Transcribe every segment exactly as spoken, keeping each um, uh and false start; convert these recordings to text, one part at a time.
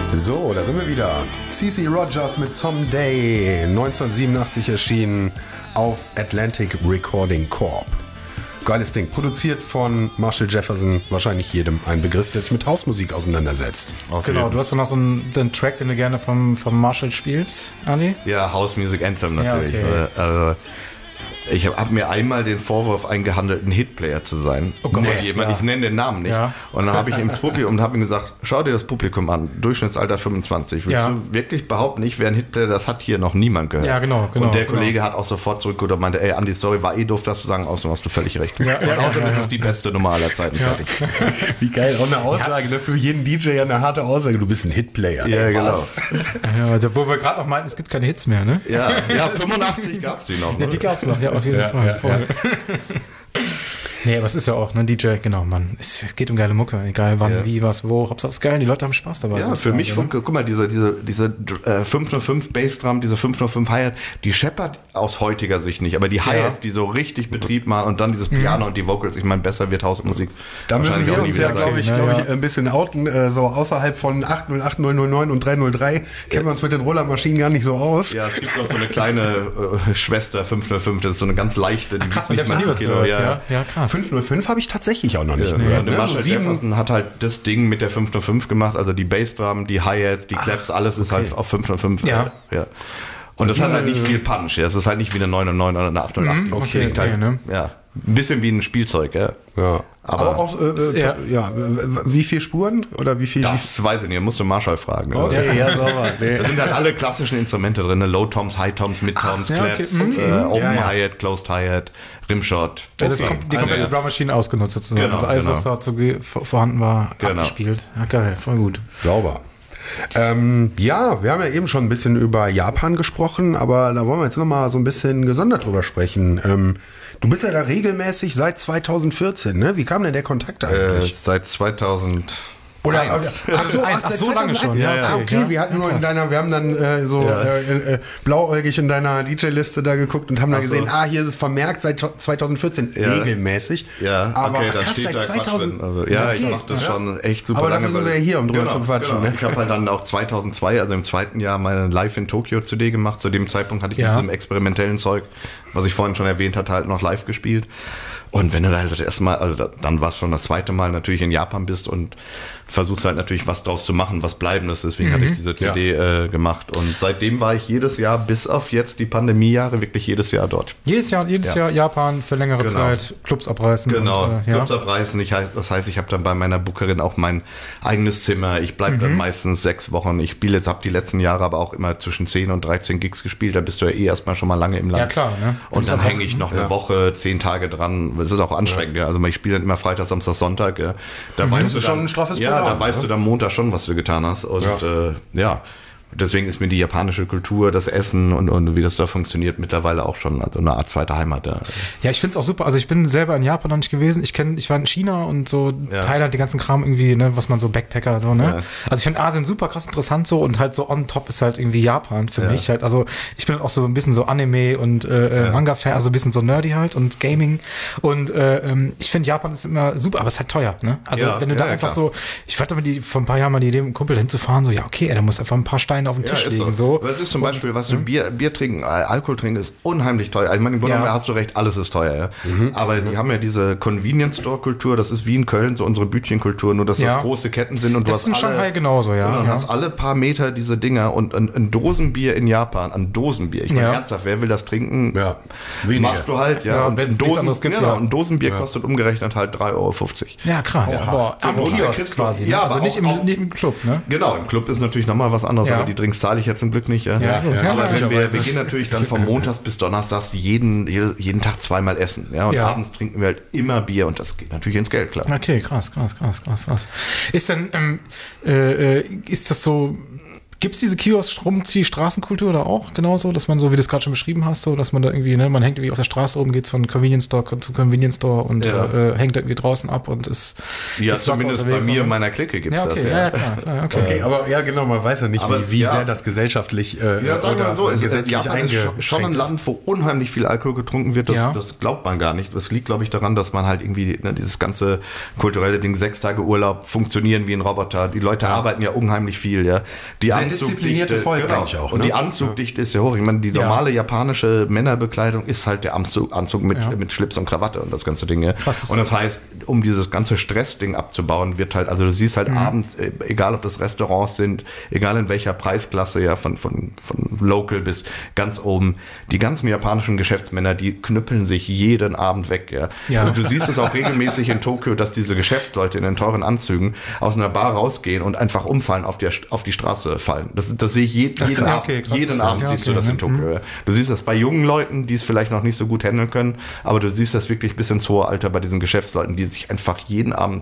So, da sind wir wieder. C C Rogers mit Someday, neunzehnhundertsiebenundachtzig erschienen auf Atlantic Recording Corp. Geiles Ding. Produziert von Marshall Jefferson, wahrscheinlich jedem ein Begriff, der sich mit Hausmusik auseinandersetzt. Okay. Genau, du hast doch noch so einen den Track, den du gerne vom, vom Marshall spielst, Ali? Ja, House Music Anthem natürlich. Ja, okay. Also, ich habe hab mir einmal den Vorwurf eingehandelt, ein Hitplayer zu sein. Oh Gott, nee, ja. jemand, ich nenne den Namen nicht. Ja. Und dann habe ich ins Publikum und habe ihm gesagt, schau dir das Publikum an, Durchschnittsalter fünfundzwanzig. Willst Ja. du wirklich behaupten, ich wäre ein Hitplayer? Das hat hier noch niemand gehört. Ja, genau, genau, Und der genau. Kollege hat auch sofort zurückgeholt und meinte, ey, Andi, sorry, war eh doof, das zu sagen, außerdem hast du völlig recht. Ja, und ja, außerdem ja, ist ja. es die beste Nummer aller Zeiten. Fertig. Wie geil, auch eine Aussage, ne? Für jeden D J eine harte Aussage. Du bist ein Hitplayer. Ja, Ey, genau. was? Ja, also, wo wir gerade noch meinten, es gibt keine Hits mehr, ne? Ja, ja, fünfundachtzig gab es die noch. Ja, Ne? die gab's noch, ja, auf jeden Ja, Fall. ja, Voll. Nee, aber es ist ja auch, ne, D J, genau, Mann. Es, es geht um geile Mucke, egal wann, Ja. wie, was, wo. Hauptsache es ist geil, die Leute haben Spaß dabei. Ja, würde ich für mich, sagen, funke, guck mal, diese, diese, diese äh, fünf null fünf Bassdrum, diese fünf null fünf Hi-Hat, die scheppert aus heutiger Sicht nicht, aber die Hi-Hats, die so richtig Betrieb machen und dann dieses Piano und die Vocals, ich meine, besser wird Hausmusik. Da müssen wahrscheinlich wir auch nie uns ja, wieder sein. glaube ich, Ja, glaub ja. ich, ein bisschen outen. Äh, so außerhalb von acht null acht null null neun und drei null drei kennen wir uns mit den Rollermaschinen gar nicht so aus. Ja, es gibt noch so eine kleine äh, Schwester fünf null fünf, das ist so eine ganz leichte, die Krass, wiegt ich hab nicht nie mal was Kilo. gehört, Ja, ja. Ja, krass. fünf null fünf habe ich tatsächlich auch noch nicht Ja, gehört. und der Ne? So Marshall sieben- Jefferson hat halt das Ding mit der fünf null fünf gemacht, also die Bassdrum, die Hi-Hats, die Claps, alles ist halt auf fünf null fünf. Ja. Äh, ja. Und das hat halt nicht viel Punch. Ja. Es ist halt nicht wie eine neun null neun oder eine acht null acht. Mhm, Das okay, klingt halt, okay, ne? ja, ein bisschen wie ein Spielzeug. Ja. Ja. Aber- Aber auch, äh, äh, Ja. ja. wie viel Spuren oder wie viel? Das weiß ich nicht, musst du Marshall fragen. Okay, ja, sauber. Nee. Da sind halt alle klassischen Instrumente drin, ne? Low Toms, High Toms, Mid Toms, ja, okay, Claps, mhm, äh, Open ja, ja. Hi-Hat, Closed Hi-Hat, Rimshot. Ja, das Okay. kommt, die Also komplette jetzt- Drum Machine ausgenutzt sozusagen. Genau, also alles, was genau. dazu ge- vor- vorhanden war, Genau. abgespielt. Ja, geil, voll gut. Sauber. Ähm, ja, wir haben ja eben schon ein bisschen über Japan gesprochen, aber da wollen wir jetzt nochmal so ein bisschen gesondert drüber sprechen. Ähm, du bist ja da regelmäßig seit zweitausendvierzehn, ne? Wie kam denn der Kontakt Äh, eigentlich? seit zweitausend. Oder, eins. ach so, Ach, ach, so lange schon, ja, Ah, okay, okay, ja. wir hatten nur in deiner, wir haben dann äh, so Ja. äh, äh, blauäugig in deiner D J-Liste da geguckt und haben dann Ach so. gesehen, ah, hier ist es vermerkt seit zweitausendvierzehn Ja. regelmäßig. Ja, aber okay, dann krass, steht seit da Quatsch zweitausend. drin. Also, ja, ich Okay, mach das ja. schon echt super Aber lange. dafür sind weil- wir ja hier, um drüber genau, zu quatschen, Genau. ne? Ich habe halt dann auch zweitausendzwei, also im zweiten Jahr, meine Live in Tokyo C D gemacht. Zu dem Zeitpunkt hatte ich Ja. mit diesem experimentellen Zeug, was ich vorhin schon erwähnt hatte, halt noch live gespielt. Und wenn du da halt das erste Mal, also da, dann war es schon das zweite Mal natürlich in Japan bist und versuchst halt natürlich was draus zu machen, was Bleibendes. Deswegen hatte ich diese C D äh, gemacht. Und seitdem war ich jedes Jahr, bis auf jetzt die Pandemiejahre, wirklich jedes Jahr dort. Jedes Jahr, jedes Ja. Jahr Japan für längere Genau. Zeit, Clubs abreißen. Genau, Und, äh, ja. Clubs abreißen. Ich, das heißt, ich habe dann bei meiner Bookerin auch mein eigenes Zimmer. Ich bleibe Mhm. dann meistens sechs Wochen. Ich spiele jetzt, habe die letzten Jahre aber auch immer zwischen zehn und dreizehn Gigs gespielt. Da bist du ja eh erstmal schon mal lange im Land. Ja, klar, ne? Und dann hänge ich noch eine Woche, zehn Tage dran. Das ist auch anstrengend. Ja. Also ich spiele dann immer Freitag, Samstag, Sonntag. Ja. Da weißt Das du ist dann, schon ein straffes Ja, Programm, da weißt ne? du dann Montag schon, was du getan hast. Und Ja. ja, äh, ja. Deswegen ist mir die japanische Kultur, das Essen und, und wie das da funktioniert, mittlerweile auch schon also eine Art zweite Heimat. Ja. Ja, ich find's auch super. Also ich bin selber in Japan noch nicht gewesen. Ich kenne, ich war in China und so Ja. Thailand, die ganzen Kram irgendwie, ne, was man so Backpacker so, ne. Ja. Also ich finde Asien super krass interessant so und halt so on top ist halt irgendwie Japan für Ja. mich halt. Also ich bin auch so ein bisschen so Anime und äh, Ja. Manga-Fan, also ein bisschen so nerdy halt und Gaming und äh, ähm, ich finde Japan ist immer super, aber es ist halt teuer, ne. Also Ja, wenn du da ja, einfach klar. so, ich hatte mal die vor ein paar Jahren mal die Idee, mit einem Kumpel hinzufahren, so ja okay, ey, da muss einfach ein paar Steine auf den Tisch ist legen, so. so. Aber es ist zum Beispiel, was du Bier, Bier trinken, Al- Alkohol trinken ist unheimlich teuer. Ich meine, im Grunde Ja. genommen hast du recht, alles ist teuer. Ja. Aber die haben ja diese Convenience Store Kultur, das ist wie in Köln so unsere Bütchenkultur, nur dass Ja. das große Ketten sind und du Das hast ist in alle, Shanghai genauso, ja. Genau, und ja. hast alle paar Meter diese Dinger und ein, ein Dosenbier in Japan, ein Dosenbier. Ich meine Ja. ernsthaft, wer will das trinken? Ja, weniger. Machst du halt, ja. Ja, und wenn's ein nichts Dosen, anderes gibt, genau, ja. ein Dosenbier kostet umgerechnet halt drei Euro fünfzig. Ja, krass. Ja. Boah, am So, und da Kiosk kriegst du- quasi. Ne? ja, also aber nicht, auch- im, auch- nicht im Club, ne? Genau, im Club ist natürlich nochmal was anderes, Ja. aber die Drinks zahle ich ja zum Glück nicht. Ja, Ja, gut. Ja, aber wenn wir, möglicherweise. wir gehen natürlich dann von Montags bis Donnerstags jeden, jeden, jeden Tag zweimal essen. Ja, und Ja. abends trinken wir halt immer Bier und das geht natürlich ins Geld, klar. Okay, krass, krass, krass, krass, krass. Ist denn, ähm, äh, äh, ist das so, Gibt's diese Kiosk-Rumzieh-Straßenkultur da auch genauso, dass man so, wie du es gerade schon beschrieben hast, so, dass man da irgendwie, ne, man hängt irgendwie auf der Straße rum, geht's von Convenience Store zu Convenience Store und Ja. äh, hängt irgendwie draußen ab und ist Ja, ist locker zumindest bei unterwegs mir und- in meiner Clique gibt's Ja, okay, das. ja, ja, klar. Ja, okay. Okay, aber ja genau, man weiß ja nicht, Aber wie, wie ja. sehr das gesellschaftlich äh, Ja, sagen wir mal so, es- gesetzlich Japan ist schon- schon ein eingeschränkt ist. Land, wo unheimlich viel Alkohol getrunken wird, das, Ja. das glaubt man gar nicht. Das liegt, glaube ich, daran, dass man halt irgendwie ne, dieses ganze kulturelle Ding, sechs Tage Urlaub, funktionieren wie ein Roboter. Die Leute arbeiten ja unheimlich viel, ja. Die Sehr Anzugdichte- diszipliniertes Volk genau. eigentlich auch, Und ne? die Anzugdichte ist ja hoch. Ich meine, die Ja. normale japanische Männerbekleidung ist halt der Anzug, Anzug mit, Ja. mit Schlips und Krawatte und das ganze Ding. Ja. Krass, das Und das heißt, um dieses ganze Stressding abzubauen, wird halt, also du siehst halt abends, äh, egal ob das Restaurants sind, egal in welcher Preisklasse, ja, von, von, von Local bis ganz oben, die ganzen japanischen Geschäftsmänner, die knüppeln sich jeden Abend weg, ja. Ja. Und du siehst es auch regelmäßig in Tokio, dass diese Geschäftsleute in den teuren Anzügen aus einer Bar rausgehen und einfach umfallen, auf, der, auf die Straße fallen. Das, das sehe ich je, Das- jeden, ja, Abend, okay, krass. jeden Abend Ja, siehst du okay, das in mhm. Tokio. ja. Du siehst das bei jungen Leuten, die es vielleicht noch nicht so gut handeln können, aber du siehst das wirklich bis ins hohe Alter bei diesen Geschäftsleuten, die sich einfach jeden Abend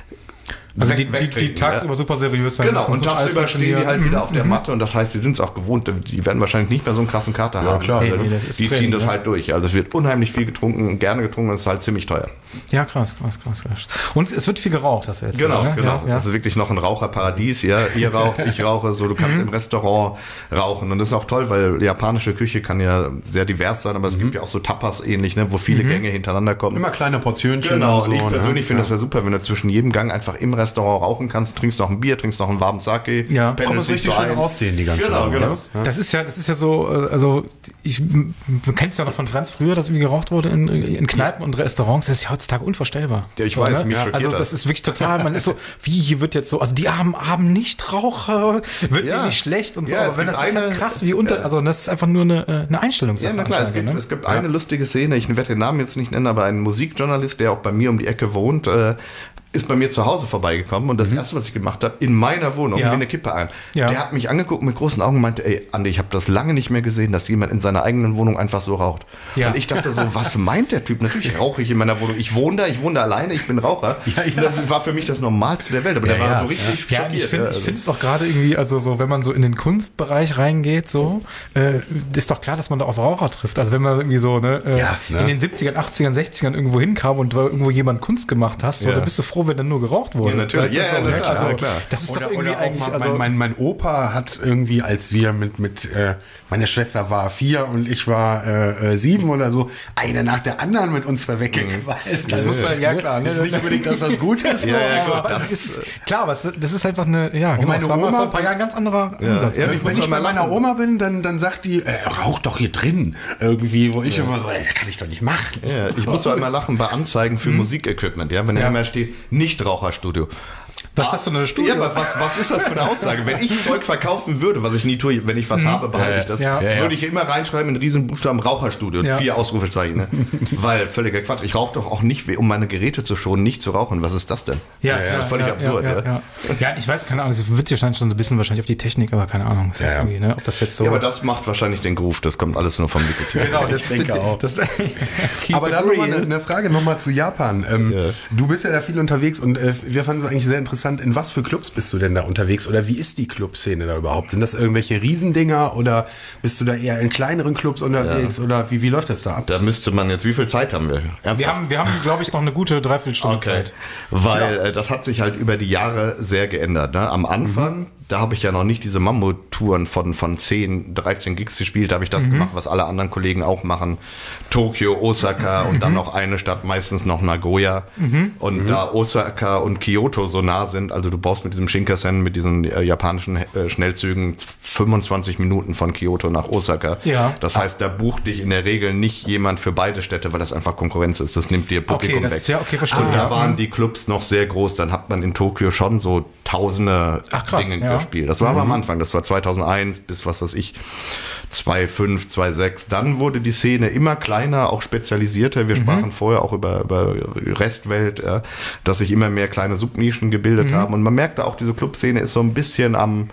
Also weg- die, die, die wegtrinken, tagsüber ja. super seriös sein Genau, müssen, und muss alles tagsüber stehen die funktionieren. halt wieder auf der Mhm. Matte und das heißt, sie sind es auch gewohnt. Die werden wahrscheinlich nicht mehr so einen krassen Kater haben. klar. weil Nee, nee, das ist die Training, ziehen das ja. halt durch. Also es wird unheimlich viel getrunken, gerne getrunken und es ist halt ziemlich teuer. Ja, krass, krass, krass, krass. Und es wird viel geraucht, hast du jetzt Genau, gesagt, ne? genau. Ja, ja. Das ist wirklich noch ein Raucherparadies, ja. Ihr raucht, ich rauche, so, du kannst Mhm. im Restaurant rauchen. Und das ist auch toll, weil japanische Küche kann ja sehr divers sein, aber Mhm. es gibt ja auch so Tapas ähnlich, ne, wo viele Gänge hintereinander kommen. Immer kleine Portionchen. Genau, und so, und ich persönlich ne? finde das ja super, wenn du zwischen jedem Gang einfach im Restaurant rauchen kannst, trinkst noch ein Bier, trinkst noch einen warmen Sake, Ja. Kann man pendelst dich richtig so schön ein. rausdehnen, die ganze Genau, Abend, genau. ne? Das ist ja, das ist ja so, äh, also ich, m- man kennt es ja noch von Franz früher, dass irgendwie geraucht wurde in, in Kneipen und Restaurants. Das ist ja heutzutage unvorstellbar. Ja, ich so, weiß, ne? mich schockiert Also das. das ist wirklich total, man ist so, wie hier wird jetzt so, also die armen, armen Nichtraucher, wird Ja. denen nicht schlecht und so, Ja, aber es wenn gibt das ist eine- halt krass, wie unter, also das ist einfach nur eine, äh, eine Einstellungssache. Ja, na klar, es gibt, anscheinend, es gibt eine lustige Szene, ich werde den Namen jetzt nicht nennen, aber ein Musikjournalist, der auch bei mir um die Ecke wohnt, äh, ist bei mir zu Hause vorbeigekommen und das erste, was ich gemacht habe, in meiner Wohnung, Ja. mir eine Kippe ein. Ja. Der hat mich angeguckt mit großen Augen und meinte, ey, Andi, ich habe das lange nicht mehr gesehen, dass jemand in seiner eigenen Wohnung einfach so raucht. Ja. Und ich dachte so, was meint der Typ? Natürlich rauche ich in meiner Wohnung. Ich wohne da, ich wohne da alleine, ich bin Raucher. Ja, ja. Das war für mich das Normalste der Welt, aber der Ja, war ja, so richtig Ja, schockiert. ich finde ja, ich also. finde es auch gerade irgendwie, also so, wenn man so in den Kunstbereich reingeht, so, äh, ist doch klar, dass man da auf Raucher trifft. Also wenn man irgendwie so, ne, äh, Ja, ne? in den siebzigern, achtzigern, sechzigern irgendwo hinkam und da irgendwo jemand Kunst gemacht hast, so, Ja. da bist du froh, wenn dann nur geraucht wurde. Ja, natürlich. Weißt du, Ja, so, ja, na ne? klar, also, na klar. Das ist Oder, doch irgendwie oder auch eigentlich, mal, also, mein, mein, mein Opa hat irgendwie, als wir mit, mit äh, meine Schwester war vier und ich war äh, äh, sieben oder so, eine nach der anderen mit uns da weggequalmt. das muss man, ja klar, ne? Jetzt nicht unbedingt, dass das gut ist. Ja, ja, so, gut, aber- aber es ist, klar, aber es, das ist einfach eine, ja, genau, meine es war mal Oma- vor ein paar Jahren ein ganz anderer Ja. Ansatz. Ja, ne? ich Wenn muss ich bei mal meiner lachen. Oma bin, dann, dann sagt die, äh, rauch doch hier drin irgendwie, wo ich immer so, ey, das kann ich doch nicht machen. Ja, ich muss so einmal lachen bei Anzeigen für Musikequipment, ja, wenn da Ja. immer steht, Nichtraucherstudio. Was ist das für eine Studie? Ja, aber was, was ist das für eine Aussage? Wenn ich Zeug verkaufen würde, was ich nie tue, wenn ich was habe, behalte ich das, Ja. Ja, ja. würde ich immer reinschreiben in Riesenbuchstaben Raucherstudio, Ja. vier Ausrufezeichen, ne? Weil völliger Quatsch. Ich rauche doch auch nicht, um meine Geräte zu schonen, nicht zu rauchen. Was ist das denn? Ja, das ist völlig absurd. Ja, Ja, ja, ja. ja, ich weiß, keine Ahnung, es wird sich wahrscheinlich schon so ein bisschen wahrscheinlich auf die Technik, aber keine Ahnung. Das ist Ja, ja. irgendwie, ne, ob das jetzt so. Ja, aber das macht wahrscheinlich den Groove. Das kommt alles nur vom Nikotin. genau, das, Ich denke auch. Das, keep Aber it dann nochmal real. eine, eine Frage nochmal zu Japan. Ähm, Ja. Du bist ja da viel unterwegs und äh, wir fanden es eigentlich sehr interessant. In was für Clubs bist du denn da unterwegs oder wie ist die Clubszene da überhaupt? Sind das irgendwelche Riesendinger oder bist du da eher in kleineren Clubs unterwegs oder wie, wie läuft das da ab? Da müsste man jetzt, wie viel Zeit haben wir? Ernsthaft? Wir haben, wir haben, glaube ich, noch eine gute Dreiviertelstunde Okay. Zeit. Weil äh, das hat sich halt über die Jahre sehr geändert. Ne? Am Anfang, da habe ich ja noch nicht diese Mammut-Touren von, von zehn, dreizehn Gigs gespielt. Da habe ich das gemacht, was alle anderen Kollegen auch machen. Tokio, Osaka und dann noch eine Stadt, meistens noch Nagoya. Und da Osaka und Kyoto so nah sind, also du baust mit diesem Shinkansen, mit diesen äh, japanischen äh, Schnellzügen fünfundzwanzig Minuten von Kyoto nach Osaka. Ja. Das heißt, da bucht dich in der Regel nicht jemand für beide Städte, weil das einfach Konkurrenz ist. Das nimmt dir Publikum Okay, das weg. ist ja, okay, verstehe. Und da ja. waren die Clubs noch sehr groß. Dann hat man in Tokio schon so tausende Ach, krass, Dinge ja. gespielt. Das war aber am Anfang. Das war zweitausendeins bis, was weiß ich, zweitausendfünf, zweitausendsechs. Dann wurde die Szene immer kleiner, auch spezialisierter. Wir sprachen vorher auch über, über Restwelt, ja, dass sich immer mehr kleine Subnischen gebildet haben. Und man merkte auch, diese Clubszene ist so ein bisschen am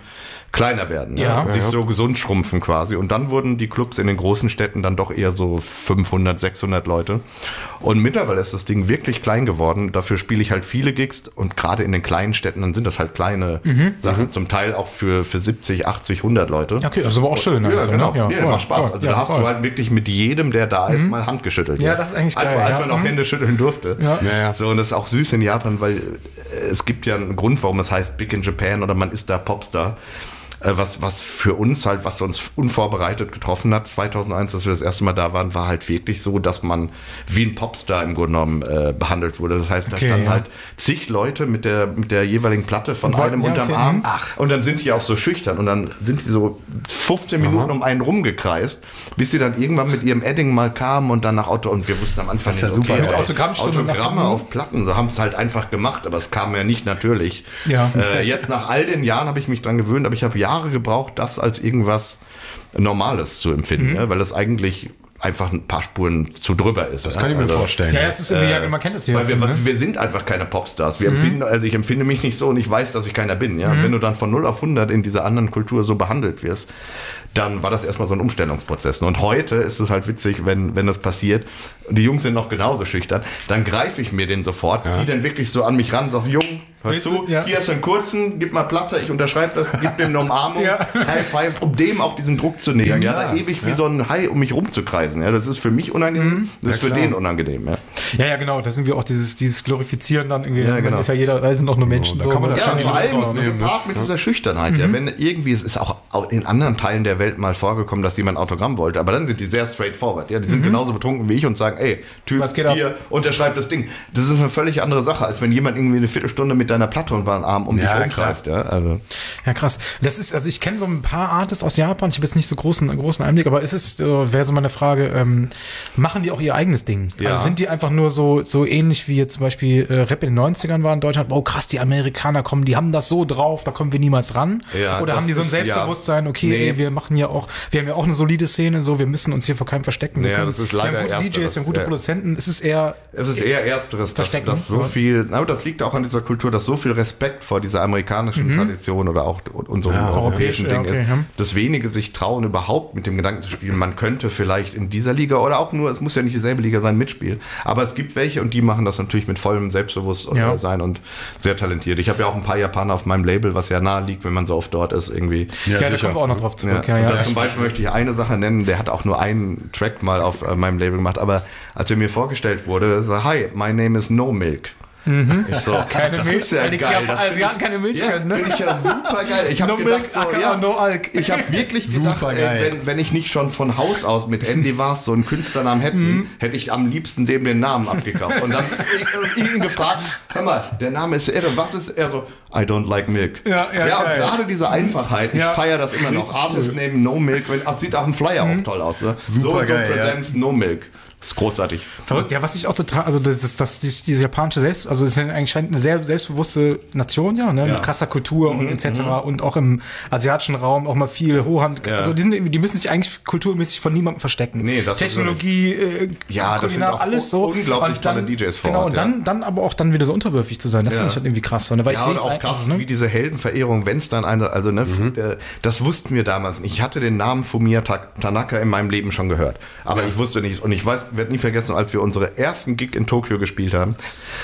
kleiner werden, Ja. ne? sich Ja. so gesund schrumpfen quasi. Und dann wurden die Clubs in den großen Städten dann doch eher so fünfhundert, sechshundert Leute. Und mittlerweile ist das Ding wirklich klein geworden. Dafür spiele ich halt viele Gigs und gerade in den kleinen Städten, dann sind das halt kleine Sachen, zum Teil auch für, für siebzig, achtzig, hundert Leute. Okay, also aber auch schön. Ja, also, genau. Ne? Ja, nee, voll, macht Spaß. voll. Also Ja, da hast voll. du halt wirklich mit jedem, der da ist, mal Hand geschüttelt. Ja, das ist eigentlich geil, Als, als ja. man noch Mhm. Hände schütteln durfte. Ja. Ja, ja. So, und das ist auch süß in Japan, weil äh, es gibt ja einen Grund, warum es heißt Big in Japan oder man ist da Popstar. Äh, was, was für uns halt, was uns unvorbereitet getroffen hat, zweitausendeins, als wir das erste Mal da waren, war halt wirklich so, dass man wie ein Popstar im Grunde genommen äh, behandelt wurde. Das heißt, da Okay, standen ja. halt zig Leute mit der, mit der jeweiligen Platte von Und wollten- einem ja, unterm okay, Arm. mhm. Ach. Und dann sind die auch so schüchtern und dann sind die so fünfzehn Minuten um einen rumgekreist, bis sie dann irgendwann mit ihrem Edding mal kamen und dann nach Auto, und wir wussten am Anfang Das ist ja nicht, super. okay, Mit aber Autogrammstunde Autogramme nach- auf Platten, so haben es halt einfach gemacht, aber es kam ja nicht natürlich. Ja. Äh, jetzt nach all den Jahren habe ich mich dran gewöhnt, aber ich habe Jahre gebraucht, das als irgendwas Normales zu empfinden, ja, weil das eigentlich einfach ein paar Spuren zu drüber ist. Das kann ich mir vorstellen. Ja, es ist irgendwie, ja, man kennt das hier. Weil wir, ne? wir sind einfach keine Popstars. Wir empfinden, also ich empfinde mich nicht so und ich weiß, dass ich keiner bin. Ja? Wenn du dann von null auf hundert in dieser anderen Kultur so behandelt wirst, dann war das erstmal so ein Umstellungsprozess. Und heute ist es halt witzig, wenn, wenn das passiert, die Jungs sind noch genauso schüchtern, dann greife ich mir den sofort, ziehe den wirklich so an mich ran, sag, Jung, hör Willst zu, du? Ja. hier hast du einen kurzen, gib mal Platte, ich unterschreibe das, gib dem eine Umarmung, Ja. High Five, um dem auch diesen Druck zu nehmen. Ja, klar. da ewig wie so ein Hai um mich rumzukreisen. Ja, das ist für mich unangenehm, das ist Ja, für klar. den unangenehm. Ja. Ja, ja, genau. Das sind wir auch dieses, dieses Glorifizieren dann irgendwie. Ja, Man genau. ist ja jeder, alle sind auch nur Menschen. da so, kann man ne? das Ja, schon vor allem rausnehmen, gepaart ne? mit dieser Schüchternheit. Ja, wenn irgendwie, es ist auch auch in anderen Teilen der Welt mal vorgekommen, dass jemand ein Autogramm wollte, aber dann sind die sehr straightforward. Ja, die sind genauso betrunken wie ich und sagen, ey, Typ, Was geht ab? hier, unterschreib das Ding. Das ist eine völlig andere Sache, als wenn jemand irgendwie eine Viertelstunde mit deiner Platte und einen Arm um Ja, dich rumkreist. Ja, also. Ja, krass. Das ist, also ich kenne so ein paar Artists aus Japan. Ich habe jetzt nicht so großen, großen Einblick, aber ist es, äh, wäre so meine Frage, ähm, machen die auch ihr eigenes Ding? Ja. Also sind die einfach nur so, so ähnlich wie jetzt zum Beispiel äh, Rap in den neunzigern war in Deutschland? Oh krass, die Amerikaner kommen, die haben das so drauf, da kommen wir niemals ran. Ja, Oder das haben die so ein ist- Selbstbewusstsein, okay, Nee. ey, wir machen ja auch, wir haben ja auch eine solide Szene, so, wir müssen uns hier vor keinem verstecken. Wir, Ja, können, das ist wir leider haben gute D Js, wir ersteres, haben gute ja. Produzenten. Es ist eher, Es ist eher Ersteres, dass, Verstecken, dass so oder? viel, aber das liegt auch an dieser Kultur, dass so viel Respekt vor dieser amerikanischen Tradition oder auch unserem europäischen ja, Ding okay, ist, ja. dass wenige sich trauen, überhaupt mit dem Gedanken zu spielen, man könnte vielleicht in dieser Liga oder auch nur, es muss ja nicht dieselbe Liga sein, mitspielen. Aber es gibt welche und die machen das natürlich mit vollem Selbstbewusstsein Ja. sein und sehr talentiert. Ich habe ja auch ein paar Japaner auf meinem Label, was ja nahe liegt, wenn man so oft dort ist, irgendwie. ja, da sicher. kommen wir auch noch drauf Ja, zurück. Ja, und ja, dann ja. zum Beispiel möchte ich eine Sache nennen, der hat auch nur einen Track mal auf äh, meinem Label gemacht, aber als er mir vorgestellt wurde, so, hi, my name is No Milk. Ich so, Keine das Milch, ist ja weil die geil. Japan- Das Asiaten keine Milch ja, können, ne? finde ich ja super geil. Ich habe No gedacht, Milk, so, aka ja, no Alk. ich habe wirklich gedacht, Super ey, geil. wenn, wenn ich nicht schon von Haus aus mit Andy Vars so einen Künstlernamen hätten, Mhm. hätte ich am liebsten dem den Namen abgekauft. Und dann ihn gefragt, hör mal, der Name ist irre, was ist er so? I don't like milk. Ja, ja, ja und geil. gerade diese Einfachheit, ich Ja. feiere das immer noch. Artist Name No Milk, wenn, ach, sieht auch ein Flyer auch toll aus. Ne? Super so, geil, so ja. Präsenz No Milk. Das ist großartig. Verrückt, ja, was ich auch total, also das, das, das diese, diese japanische Selbst, also es ist ja eigentlich scheint eine sehr selbstbewusste Nation, ja, ne, Ja. mit krasser Kultur und et cetera und auch im asiatischen Raum auch mal viel Hochhand, Ja. also die sind irgendwie, die müssen sich eigentlich kulturmäßig von niemandem verstecken. Nee, das ist Technologie, äh, Ja, das sind Kulinar, auch alles so. unglaublich Und dann, tolle D Js vor Genau, Ort, und dann, dann aber auch dann wieder so unterwürfig zu sein, das Ja. finde ich halt irgendwie krass, ne, weil Ja, ich sehe und es auch eigentlich, krass, ne? wie diese Heldenverehrung, wenn es dann eine, also ne, äh, das wussten wir damals nicht. Ich hatte den Namen Fumiya Ta- Tanaka in meinem Leben schon gehört, aber ich wusste nicht, und ich weiß, werde nie vergessen, als wir unsere ersten Gig in Tokio gespielt haben,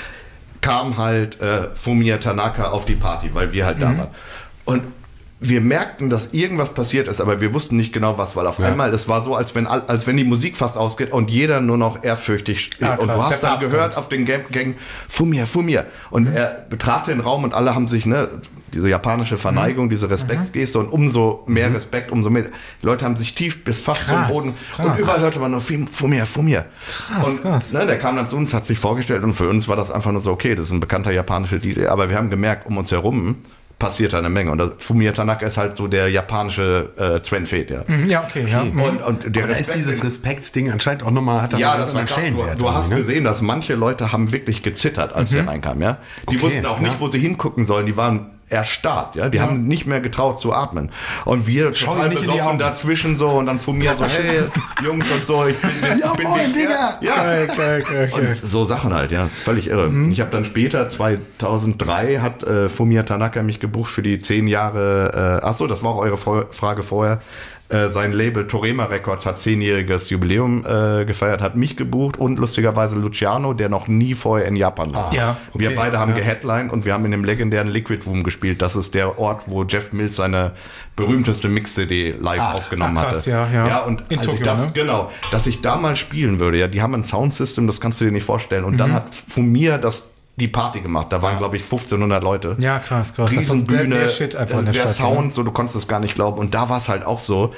kam halt äh, Fumiya Tanaka auf die Party, weil wir halt da waren. Und wir merkten, dass irgendwas passiert ist, aber wir wussten nicht genau was, weil auf einmal, es war so, als wenn, all- als wenn die Musik fast ausgeht und jeder nur noch ehrfürchtig steht. Ah, und du krass, hast der dann Papst gehört kommt. auf den Gang, Gang Fumiya, Fumiya. Und er betrat den Raum und alle haben sich, ne, diese japanische Verneigung, diese Respektsgeste und umso mehr Respekt, umso mehr. Die Leute haben sich tief bis fast Krass, zum Boden. krass. Und überall hörte man nur Fum- Fumiya, Fumiya. Krass, und krass. Ne, der kam dann zu uns, hat sich vorgestellt und für uns war das einfach nur so, okay, das ist ein bekannter japanischer D J, aber wir haben gemerkt, um uns herum passiert da eine Menge. Und das, Fumiya Tanaka ist halt so der japanische äh, Sven Feth, ja. Mhm, ja, okay, ja. Und, und der Aber da ist dieses Respektsding anscheinend auch nochmal, hat da ja, einen das war ganz krass. anderen Du, Stellenwert. du hast irgendwie, ne? gesehen, dass manche Leute haben wirklich gezittert, als der reinkam, ja. Die Okay, wussten auch nicht, ja. wo sie hingucken sollen. Die waren erstarrt, ja. Die ja. haben nicht mehr getraut zu atmen. Und wir Schau total nicht in die besoffen Augen. dazwischen so und dann von mir so, hey, Jungs und so, ich bin, ich Ja, bin moin, nicht, Digga! Ja, Geil, geil, geil, geil. und so Sachen halt, ja, das ist völlig irre. Mhm. Ich habe dann später, zweitausenddrei, hat äh, Fumiya Tanaka mich gebucht für die zehn Jahre, äh, ach so, das war auch eure Vor- Frage vorher, äh, sein Label Torema Records hat zehnjähriges Jubiläum äh, gefeiert, hat mich gebucht und lustigerweise Luciano, der noch nie vorher in Japan war. Ah, ja, wir okay, beide haben ja. geheadlined und wir haben in dem legendären Liquid Room gespielt. Das ist der Ort, wo Jeff Mills seine berühmteste Mix-C D live Ach, aufgenommen ach, krass, hatte. ja, ja. ja und in als Tokio, ich das, ne? genau, dass ich da mal spielen würde, ja, die haben ein Soundsystem, das kannst du dir nicht vorstellen. Und mhm. dann hat von mir das die Party gemacht. Da waren, ja. glaube ich, fünfzehnhundert Leute. Ja, krass, krass. Riesenbühne, der, der Shit einfach in der, der Stadt, Sound, ja. so du konntest es gar nicht glauben. Und da war es halt auch so,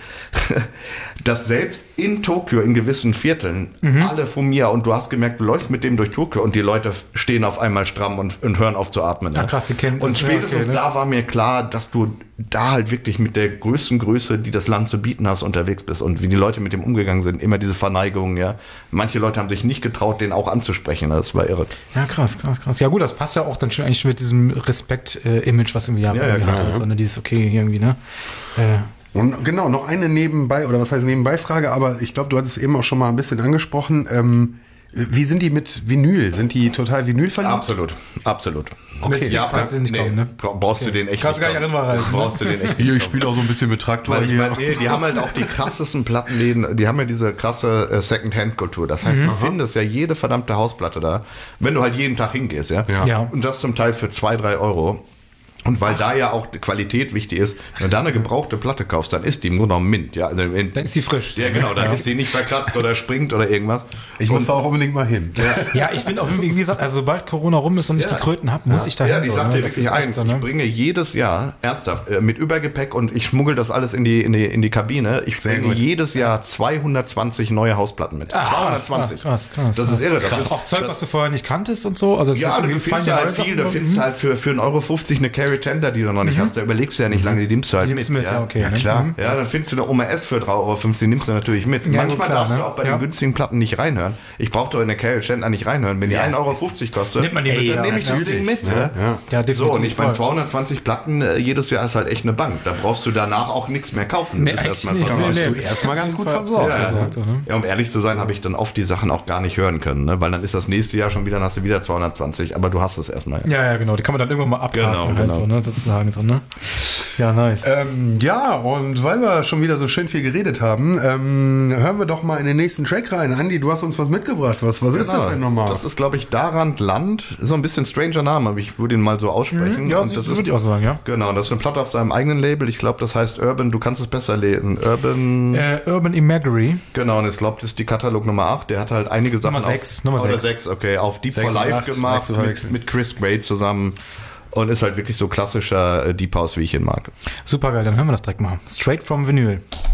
dass selbst in Tokio, in gewissen Vierteln, mhm. alle von mir, und du hast gemerkt, du läufst mit dem durch Tokio und die Leute stehen auf einmal stramm und, und hören auf zu atmen. Ja, ja. krass, die kennen Und das, spätestens ja, okay, ne? da war mir klar, dass du da halt wirklich mit der größten Größe, die das Land zu bieten hast, unterwegs bist. Und wie die Leute mit dem umgegangen sind, immer diese Verneigung, ja. Manche Leute haben sich nicht getraut, den auch anzusprechen. Das war irre. Ja, krass, krass, krass. Ja gut, das passt ja auch dann schon eigentlich mit diesem Respekt-Image, was irgendwie Japan Ja, ja, irgendwie klar, hat. ja. Also, ne, dieses okay irgendwie, ne? Äh, Und genau, noch eine nebenbei, oder was heißt Nebenbei-Frage, aber ich glaube, du hattest es eben auch schon mal ein bisschen angesprochen. Ähm, wie sind die mit Vinyl? Sind die total Vinyl verliebt? Absolut, absolut. Okay, ja, kannst du nicht nee, kommen, ne? bra- brauchst du den echt Kannst du gar nicht kaufen. reinreißen, ne? Brauchst du den echt Hier, ich spiele auch so ein bisschen mit Traktor Weil ich hier. meine, nee, die haben halt auch die krassesten Plattenläden, die haben ja diese krasse äh, Second-Hand-Kultur. Das heißt, du findest ja jede verdammte Hausplatte da, wenn du halt jeden Tag hingehst, ja. Ja. Ja. Und das zum Teil für zwei, drei Euro. Und weil da ja auch die Qualität wichtig ist, wenn du da eine gebrauchte Platte kaufst, dann ist die nur noch Mint. Ja, also in, Dann ist die frisch. ja genau, dann Ja. ist die nicht verkratzt oder springt oder irgendwas. Ich muss da auch unbedingt mal hin. Ja, ich bin auch irgendwie, wie gesagt, also sobald Corona rum ist und ich Ja. die Kröten habe, muss ich da Ja, hin. ich so, sag ne? dir Das wirklich ist echt eins, so, ne? ich bringe jedes Jahr, ernsthaft, äh, mit Übergepäck und ich schmuggel das alles in die, in die, in die Kabine, ich Sehr bringe gut. jedes Jahr zweihundertzwanzig neue Hausplatten mit. Ah, zweihundertzwanzig. Krass, krass, krass. Das ist irre. Das ist, Auch Zeug, das, was du vorher nicht kanntest und so. Also es ja, ist du irgendwie findest feine halt Häuser viel, du und- findest Mhm. halt für, für einen Euro fünfzig eine Carry Tender, die du noch nicht hast. Da überlegst du ja nicht lange, die nimmst du halt Die mit. nimmst du mit, ja, okay, ja ne? klar. Mhm. Ja, dann findest du eine Oma S für drei Euro fünfzig, die nimmst du natürlich mit. Ja, Manchmal gut, klar, darfst ne? du auch bei Ja. den günstigen Platten nicht reinhören. Ich brauche doch in der Carry Tender nicht reinhören. Wenn die einen Euro fünfzig kostet, Nimmt man die ey, mit, dann ja. nehme ich das Ding mit. Ja, Ja, ja. Ja, definitiv. So, und ich meine, voll. zweihundertzwanzig Platten äh, jedes Jahr ist halt echt eine Bank. Da brauchst du danach auch nichts mehr kaufen. Nee, Du bist eigentlich erstmal nicht. versorgt. Nee, nee. du erstmal ganz gut Fall versorgt. Ja, ja. versorgt, so, ne? Ja, um ehrlich zu sein, habe ich dann oft die Sachen auch gar nicht hören können, ne? Weil dann ist das nächste Jahr schon wieder, dann hast du wieder zweihundertzwanzig, aber du hast es erstmal. Ja, ja, genau. Die kann man dann irgendwann mal abhaken, Genau, halt genau. so, ne? Sozusagen so, ne? Ja, nice. Ähm, ja, und weil wir schon wieder so schön viel geredet haben, ähm, hören wir doch mal in den nächsten Track rein. Andi, du hast uns was mitgebracht. Was, was ist Genau. das denn nochmal? Das ist, glaube ich, Darand Land. So ein bisschen stranger Name, aber ich würde ihn mal so aussprechen. ja, Und das, das würde ist, ich auch sagen, ja. genau, das ist eine Platte auf seinem eigenen Label. Ich glaube, das heißt Urban, du kannst es besser lesen. Urban, Äh, Urban Imagery. genau, und ich glaube, das ist die Katalog Nummer acht. Der hat halt einige Sachen Nummer auf, sechs, Nummer oder sechs. sechs, okay, auf Deep Sechs for und Life acht, gemacht, leicht zu mit, verwechseln. mit Chris Gray zusammen. Und ist halt wirklich so klassischer äh, Deep House, wie ich ihn mag. Super geil, dann hören wir das direkt mal. Straight from Vinyl.